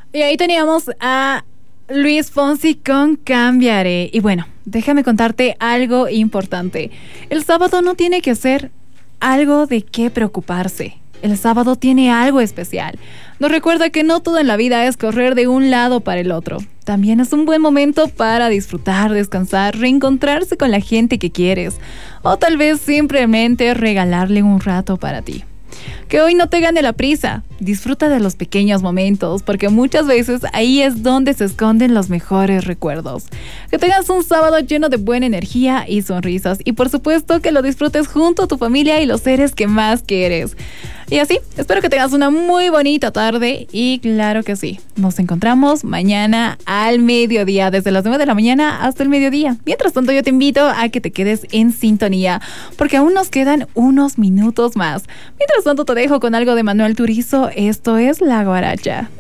Y ahí teníamos a Luis Fonsi con Cambiaré. Y bueno, déjame contarte algo importante. El sábado no tiene que ser algo de qué preocuparse. El sábado tiene algo especial. Nos recuerda que no todo en la vida es correr de un lado para el otro. También es un buen momento para disfrutar, descansar, reencontrarse con la gente que quieres. O tal vez simplemente regalarle un rato para ti. Que hoy no te gane la prisa. Disfruta de los pequeños momentos, porque muchas veces ahí es donde se esconden los mejores recuerdos. Que tengas un sábado lleno de buena energía y sonrisas. Y por supuesto que lo disfrutes junto a tu familia y los seres que más quieres. Y así, espero que tengas una muy bonita tarde. Y claro que sí, nos encontramos mañana al mediodía, desde las 9 de la mañana hasta el mediodía. Mientras tanto, yo te invito a que te quedes en sintonía, porque aún nos quedan unos minutos más. Mientras tanto, te dejo con algo de Manuel Turizo. Esto es La Guaracha.